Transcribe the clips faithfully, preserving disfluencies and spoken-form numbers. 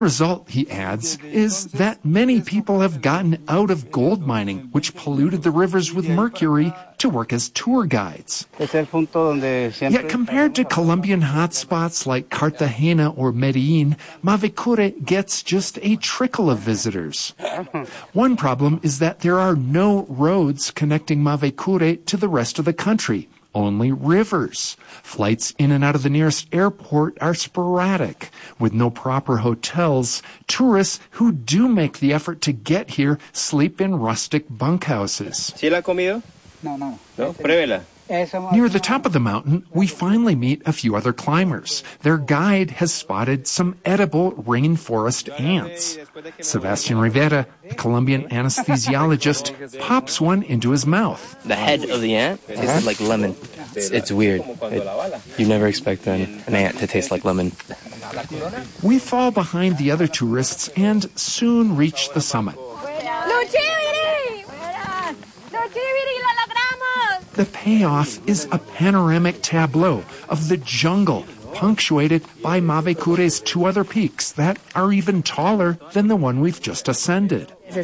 Result, he adds, is that many people have gotten out of gold mining, which polluted the rivers with mercury, to work as tour guides. Yet compared to Colombian hotspots like Cartagena or Medellin, Mavecure gets just a trickle of visitors. One problem is that there are no roads connecting Mavecure to the rest of the country. Only rivers. Flights in and out of the nearest airport are sporadic. With no proper hotels, tourists who do make the effort to get here sleep in rustic bunkhouses. ¿Sí la ha comido? No, no. No, pruébela. Near the top of the mountain, we finally meet a few other climbers. Their guide has spotted some edible rainforest ants. Sebastian Rivera, the Colombian anesthesiologist, pops one into his mouth. The head of the ant tasted like lemon. It's, it's weird. It, you never expect an, an ant to taste like lemon. We fall behind the other tourists and soon reach the summit. The payoff is a panoramic tableau of the jungle, punctuated by Mavecure's two other peaks that are even taller than the one we've just ascended. This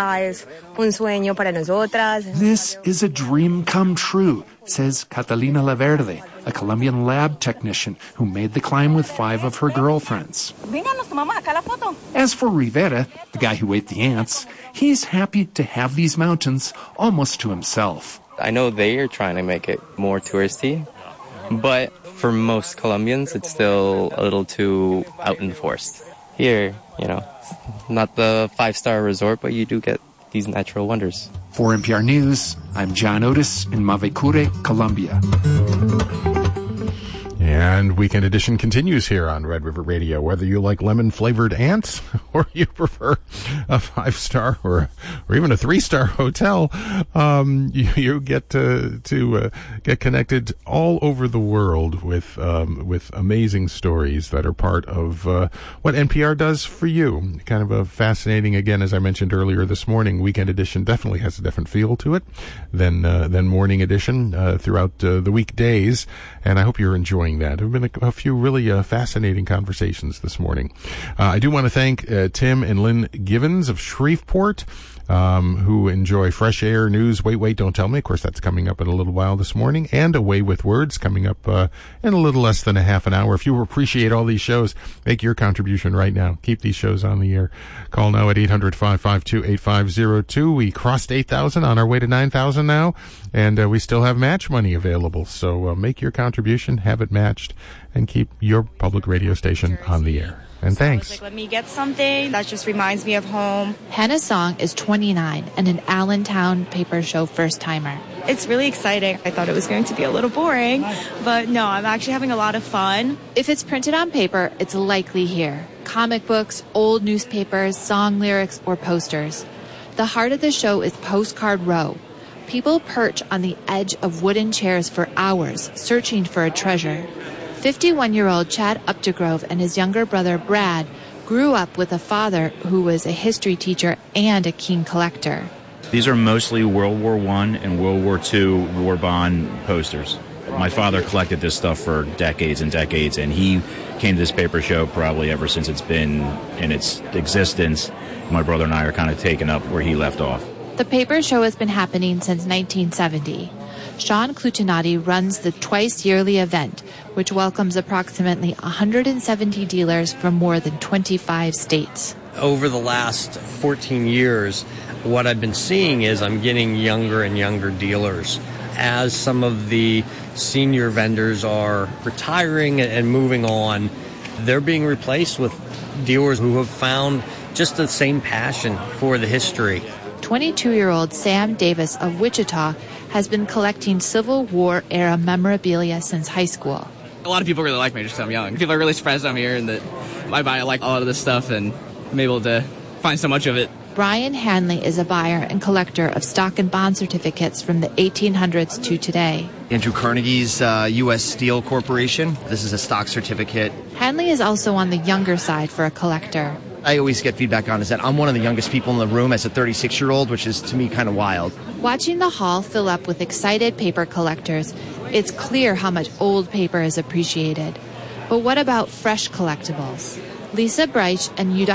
is a dream come true, says Catalina Laverde, a Colombian lab technician who made the climb with five of her girlfriends. As for Rivera, the guy who ate the ants, he's happy to have these mountains almost to himself. I know they are trying to make it more touristy, but for most Colombians, it's still a little too out in the forest. Here, you know, not the five-star resort, but you do get these natural wonders. For N P R News, I'm John Otis in Mavecure, Colombia. And Weekend Edition continues here on Red River Radio. Whether you like lemon-flavored ants or you prefer a five-star or or even a three-star hotel, um, you, you get to to uh, get connected all over the world with um, with amazing stories that are part of uh, what N P R does for you. Kind of a fascinating, again, as I mentioned earlier this morning, Weekend Edition definitely has a different feel to it than uh, than Morning Edition uh, throughout uh, the weekdays, and I hope you're enjoying that. There have been a, a few really uh, fascinating conversations this morning. Uh, I do want to thank uh, Tim and Lynn Givens of Shreveport, um, who enjoy Fresh Air News. Wait, wait, don't tell me. Of course, that's coming up in a little while this morning. And Away with Words coming up uh, in a little less than a half an hour. If you appreciate all these shows, make your contribution right now. Keep these shows on the air. Call now at eight hundred, five five two, eight five zero two. We crossed eight thousand, on our way to nine thousand now. And uh, we still have match money available. So uh, make your contribution, have it matched, and keep your public radio station on the air. And so thanks. I was like, let me get something that just reminds me of home. Hannah Song is twenty-nine and an Allentown Paper Show first-timer. It's really exciting. I thought it was going to be a little boring, but no, I'm actually having a lot of fun. If it's printed on paper, it's likely here. Comic books, old newspapers, song lyrics, or posters. The heart of the show is Postcard Row. People perch on the edge of wooden chairs for hours, searching for a treasure. fifty-one-year-old Chad Updegrove and his younger brother Brad grew up with a father who was a history teacher and a keen collector. These are mostly World War One and World War Two war bond posters. My father collected this stuff for decades and decades, and he came to this paper show probably ever since it's been in its existence. My brother and I are kind of taking up where he left off. The paper show has been happening since nineteen seventy. Sean Clutinati runs the twice-yearly event, which welcomes approximately one hundred seventy dealers from more than twenty-five states. Over the last fourteen years, what I've been seeing is I'm getting younger and younger dealers. As some of the senior vendors are retiring and moving on, they're being replaced with dealers who have found just the same passion for the history. twenty-two-year-old Sam Davis of Wichita has been collecting Civil War-era memorabilia since high school. A lot of people really like me just because I'm young. People are really surprised I'm here and that I buy like a lot of this stuff and I'm able to find so much of it. Brian Hanley is a buyer and collector of stock and bond certificates from the eighteen hundreds to today. Andrew Carnegie's uh, U S Steel Corporation. This is a stock certificate. Hanley is also on the younger side for a collector. I always get feedback on is that I'm one of the youngest people in the room as a thirty-six-year-old, which is, to me, kind of wild. Watching the hall fill up with excited paper collectors, it's clear how much old paper is appreciated. But what about fresh collectibles? Lisa Breich and U